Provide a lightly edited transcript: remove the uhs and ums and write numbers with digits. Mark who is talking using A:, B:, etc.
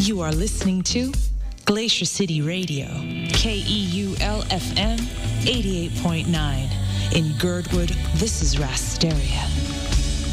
A: You are listening to Glacier City Radio, KEUL FM 88.9. In Girdwood, this is Rasteria.